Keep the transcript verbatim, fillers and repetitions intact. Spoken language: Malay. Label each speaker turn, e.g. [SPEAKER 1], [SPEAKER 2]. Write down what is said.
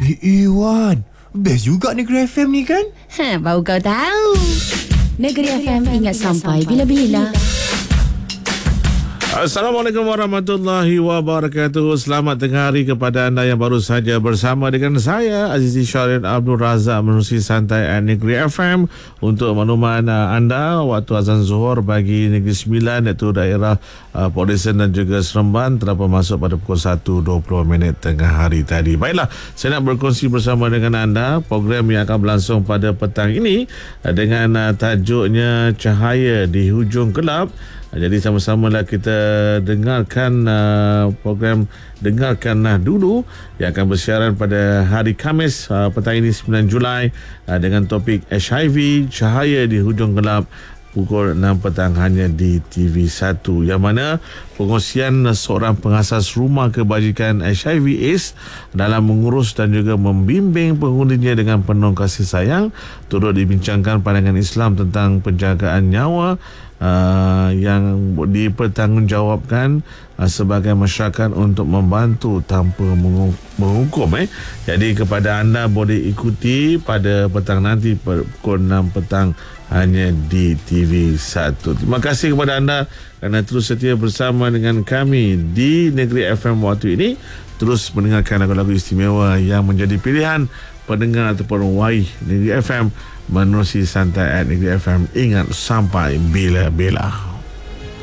[SPEAKER 1] Eh, Iwan, best juga Negeri F M ni kan?
[SPEAKER 2] Ha, baru kau tahu. Negeri F M ingat sampai bila-bila.
[SPEAKER 3] Assalamualaikum warahmatullahi wabarakatuh. Selamat tengah hari kepada anda yang baru saja bersama dengan saya Azizi Syarif Abdul Razak menerusi santai at Negeri F M untuk makluman uh, anda waktu azan Zuhur bagi Negeri Sembilan iaitu daerah uh, Port Dickson dan juga Seremban telah masuk pada pukul satu dua puluh minit tengah hari tadi. Baiklah, saya nak berkongsi bersama dengan anda program yang akan berlangsung pada petang ini uh, dengan uh, tajuknya Cahaya di Hujung Gelap. Jadi sama-samalah kita dengarkan uh, program Dengarkanlah Dulu yang akan bersiaran pada hari Khamis uh, petang ini sembilan Julai uh, dengan topik H I V Cahaya di Hujung Gelap pukul enam petang hanya di T V satu, yang mana pengongsian seorang pengasas rumah kebajikan H I V AIDS dalam mengurus dan juga membimbing penghuninya dengan penuh kasih sayang turut dibincangkan pandangan Islam tentang penjagaan nyawa Uh, yang dipertanggungjawabkan uh, sebagai masyarakat untuk membantu tanpa menghukum eh. Jadi kepada anda boleh ikuti pada petang nanti pukul enam petang hanya di T V satu. Terima kasih kepada anda kerana terus setia bersama dengan kami di Negeri F M waktu ini, terus mendengarkan lagu-lagu istimewa yang menjadi pilihan pendengar ataupun waih Negeri F M menerusi santai at Negeri F M. Ingat sampai bila-bila.